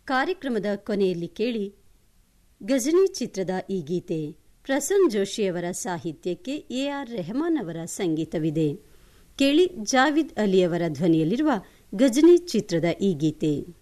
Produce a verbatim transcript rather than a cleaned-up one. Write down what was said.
ಕಾರ್ಯಕ್ರಮದ ಕೊನೆಯಲ್ಲಿ ಕೇಳಿ ಗಜನಿ ಚಿತ್ರದ ಈ ಗೀತೆ. ಪ್ರಸನ್ನ ಜೋಶಿಯವರ ಸಾಹಿತ್ಯಕ್ಕೆ ಎ ಆರ್ ರೆಹಮಾನ್ ಅವರ ಸಂಗೀತವಿದೆ. ಕೇಳಿ ಜಾವಿದ್ ಅಲಿಯವರ ಧ್ವನಿಯಲ್ಲಿರುವ ಗಜನಿ ಚಿತ್ರದ ಈ ಗೀತೆ.